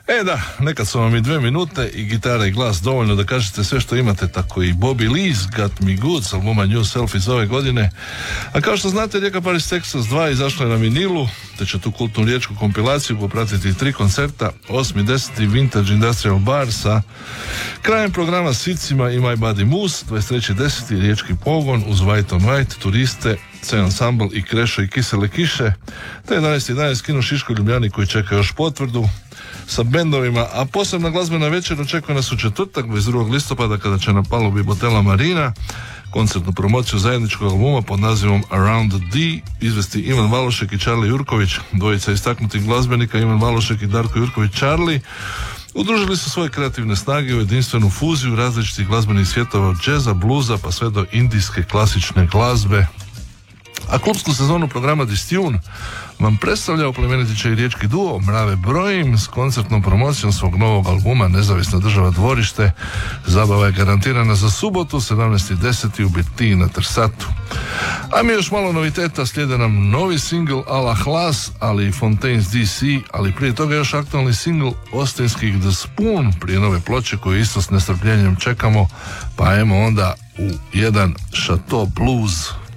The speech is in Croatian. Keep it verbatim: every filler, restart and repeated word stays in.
E da, nekad su vam i dve minute i gitara i glas dovoljno da kažete sve što imate, tako i Bobby Lee's Got Me Good s albuma New Self iz ove godine. A kao što znate, Rijeka Paris Texas dva izašla je na vinilu, te će tu kultnu riječku kompilaciju popratiti tri koncerta, osmi deseti Vintage Industrial Bar sa krajem programa Sicima i My Buddy Moose, dvadeset treći deseti Riječki pogon uz White on White, Turiste, C-Ensemble i Krešo i Kisele kiše, te jedanaesti jedanaesti Kino Šiško Ljubljani koji čeka još potvrdu sa bendovima, a posebna glazbena večer očekuje nas u četvrtak dvadeset drugog listopada kada će na palubi Botela Marina koncertnu promociju zajedničkog albuma pod nazivom Around the D izvesti Ivan Valošek i Charlie Jurković, dvojica istaknutih glazbenika Ivan Valošek i Darko Jurković Charlie. Udružili su svoje kreativne snage u jedinstvenu fuziju različitih glazbenih svjetova od džeza, bluza pa sve do indijske klasične glazbe. A klubsku sezonu programa Distune vam predstavlja oplemeniti i riječki duo Mrave brojim s koncertnom promocijom svog novog albuma Nezavisna država dvorište. Zabava je garantirana za subotu sedamnaesti deseti u Birtiji na Trsatu. A mi još malo noviteta, slijede nam novi singl Ala Hlas, ali i Fontaines D C, ali prije toga još aktualni singl Ostinskih The Spoon prije nove ploče koju isto s nestrpljenjem čekamo, pa ajmo onda u jedan Chateau Blues.